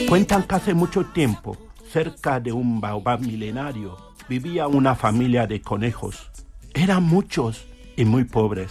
Cuentan que hace mucho tiempo, cerca de un baobab milenario, vivía una familia de conejos. Eran muchos y muy pobres.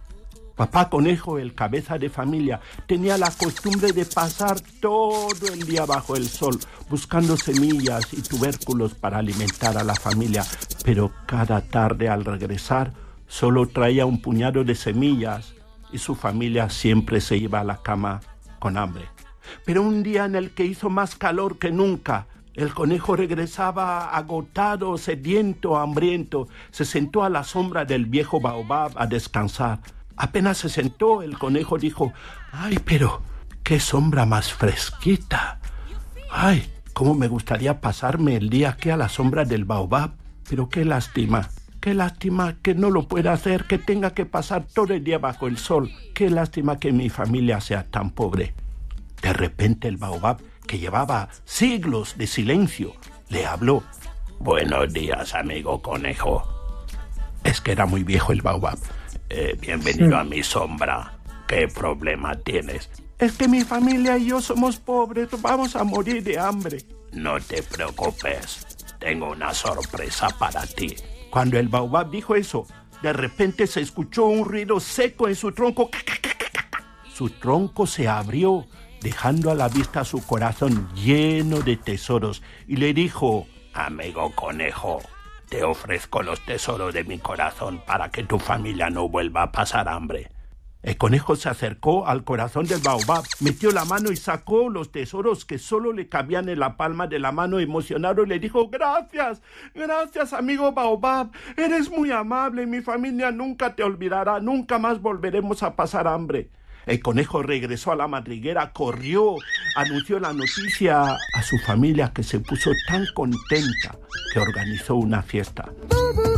Papá Conejo, el cabeza de familia, tenía la costumbre de pasar todo el día bajo el sol, buscando semillas y tubérculos para alimentar a la familia. Pero cada tarde al regresar, solo traía un puñado de semillas y su familia siempre se iba a la cama con hambre. Pero un día en el que hizo más calor que nunca, el conejo regresaba agotado, sediento, hambriento. Se sentó a la sombra del viejo baobab a descansar. Apenas se sentó, el conejo dijo: ¡ay, pero qué sombra más fresquita! ¡Ay, cómo me gustaría pasarme el día aquí a la sombra del baobab! Pero qué lástima que no lo pueda hacer, que tenga que pasar todo el día bajo el sol. Qué lástima que mi familia sea tan pobre. De repente el baobab, que llevaba siglos de silencio, le habló. Buenos días, amigo conejo. Es que era muy viejo el baobab. Bienvenido a mi sombra. ¿Qué problema tienes? Es que mi familia y yo somos pobres, vamos a morir de hambre. No te preocupes, tengo una sorpresa para ti. Cuando el baobab dijo eso, de repente se escuchó un ruido seco en su tronco. Su tronco se abrió, dejando a la vista su corazón lleno de tesoros, y le dijo: amigo conejo, te ofrezco los tesoros de mi corazón para que tu familia no vuelva a pasar hambre. El conejo se acercó al corazón del baobab, metió la mano y sacó los tesoros que solo le cabían en la palma de la mano. Emocionado, y le dijo: gracias, amigo baobab, eres muy amable, mi familia nunca te olvidará, nunca más volveremos a pasar hambre. El conejo regresó a la madriguera, corrió, anunció la noticia a su familia, que se puso tan contenta que organizó una fiesta.